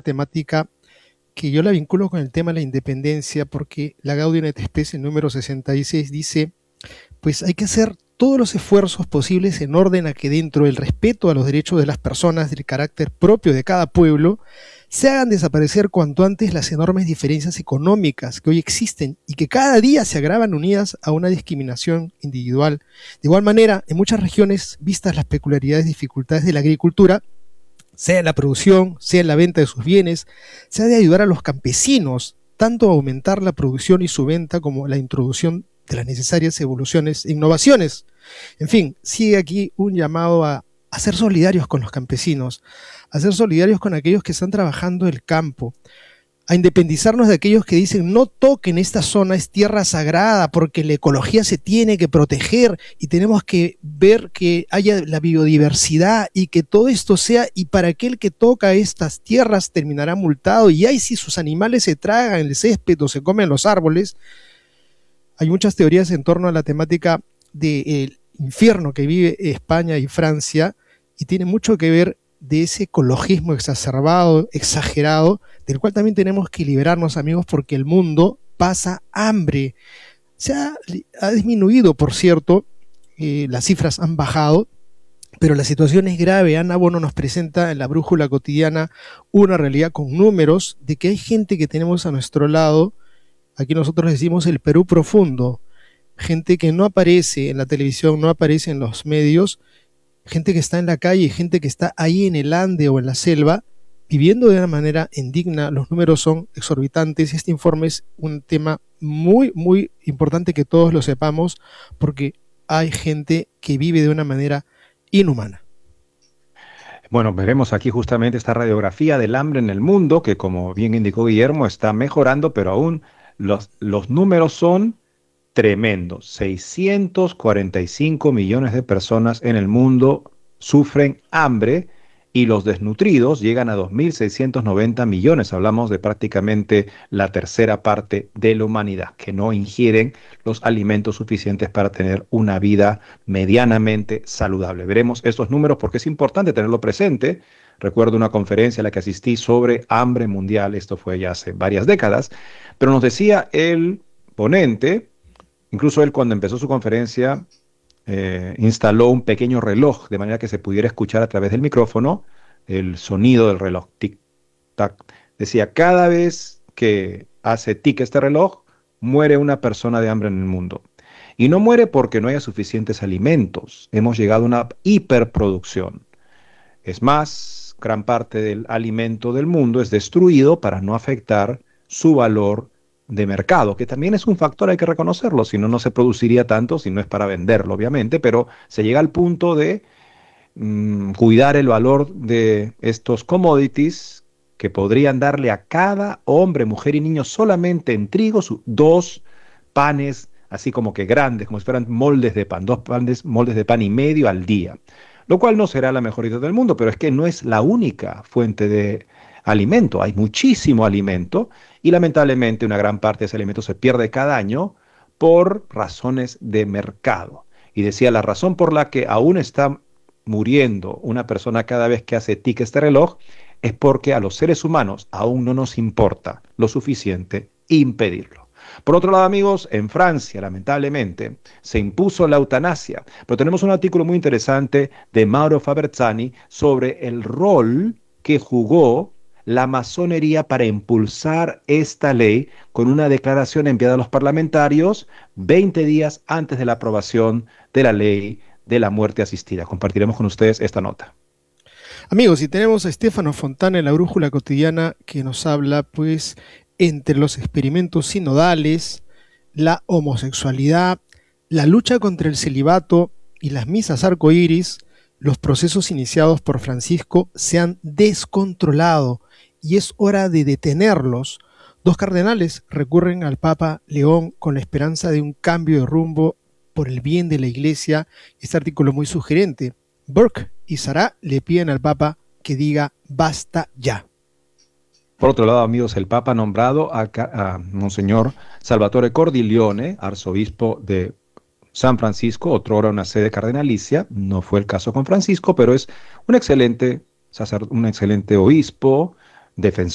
temática que yo la vinculo con el tema de la independencia, porque la Gaudium et Spes, el número 66, dice, pues hay que hacer todos los esfuerzos posibles en orden a que dentro del respeto a los derechos de las personas, del carácter propio de cada pueblo, se hagan desaparecer cuanto antes las enormes diferencias económicas que hoy existen y que cada día se agravan unidas a una discriminación individual. De igual manera, en muchas regiones, vistas las peculiaridades y dificultades de la agricultura, sea en la producción, sea en la venta de sus bienes, se ha de ayudar a los campesinos tanto a aumentar la producción y su venta como la introducción de las necesarias evoluciones e innovaciones. En fin, sigue aquí un llamado a ser solidarios con los campesinos, a ser solidarios con aquellos que están trabajando el campo, a independizarnos de aquellos que dicen no toquen esta zona, es tierra sagrada porque la ecología se tiene que proteger y tenemos que ver que haya la biodiversidad y que todo esto sea, y para aquel que toca estas tierras terminará multado, y ahí si sus animales se tragan el césped o se comen los árboles. Hay muchas teorías en torno a la temática del infierno que vive España y Francia, y tiene mucho que ver de ese ecologismo exacerbado, exagerado, del cual también tenemos que liberarnos, amigos, porque el mundo pasa hambre. Ha disminuido, por cierto, las cifras han bajado, pero la situación es grave. Ana Bono nos presenta en la brújula cotidiana una realidad con números de que hay gente que tenemos a nuestro lado, aquí nosotros decimos el Perú profundo, gente que no aparece en la televisión, no aparece en los medios, gente que está en la calle, gente que está ahí en el Ande o en la selva, viviendo de una manera indigna. Los números son exorbitantes y este informe es un tema muy, muy importante que todos lo sepamos, porque hay gente que vive de una manera inhumana. Bueno, veremos aquí justamente esta radiografía del hambre en el mundo, que como bien indicó Guillermo, está mejorando, pero aún los números son tremendos. 645 millones de personas en el mundo sufren hambre y los desnutridos llegan a 2.690 millones. Hablamos de prácticamente la tercera parte de la humanidad que no ingieren los alimentos suficientes para tener una vida medianamente saludable. Veremos estos números porque es importante tenerlo presente. Recuerdo una conferencia a la que asistí sobre hambre mundial, esto fue ya hace varias décadas, pero nos decía el ponente, incluso él cuando empezó su conferencia, instaló un pequeño reloj de manera que se pudiera escuchar a través del micrófono el sonido del reloj, tic, tac. Decía, cada vez que hace tic este reloj, muere una persona de hambre en el mundo. Y no muere porque no haya suficientes alimentos. Hemos llegado a una hiperproducción. Es más, gran parte del alimento del mundo es destruido para no afectar su valor de mercado, que también es un factor, hay que reconocerlo, si no, no se produciría tanto, si no es para venderlo, obviamente, pero se llega al punto de cuidar el valor de estos commodities que podrían darle a cada hombre, mujer y niño solamente en trigo dos panes, así como que grandes, como si fueran moldes de pan, dos panes, moldes de pan y medio al día, lo cual no será la mejor idea del mundo, pero es que no es la única fuente de alimento, hay muchísimo alimento y lamentablemente una gran parte de ese alimento se pierde cada año por razones de mercado. Y decía, la razón por la que aún está muriendo una persona cada vez que hace tic este reloj es porque a los seres humanos aún no nos importa lo suficiente impedirlo. Por otro lado, amigos, en Francia, lamentablemente, se impuso la eutanasia, pero tenemos un artículo muy interesante de Mauro Faberzani sobre el rol que jugó la masonería para impulsar esta ley con una declaración enviada a los parlamentarios 20 días antes de la aprobación de la ley de la muerte asistida. Compartiremos con ustedes esta nota. Amigos, y tenemos a Stefano Fontana en la brújula cotidiana que nos habla, pues, entre los experimentos sinodales, la homosexualidad, la lucha contra el celibato y las misas arcoíris, los procesos iniciados por Francisco se han descontrolado y es hora de detenerlos. Dos cardenales recurren al Papa León con la esperanza de un cambio de rumbo por el bien de la Iglesia. Este artículo es muy sugerente. Burke y Sarah le piden al Papa que diga basta ya. Por otro lado, amigos, el Papa ha nombrado a Monseñor Salvatore Cordileone, arzobispo de San Francisco, otrora una sede cardenalicia. No fue el caso con Francisco, pero es un excelente obispo, defensor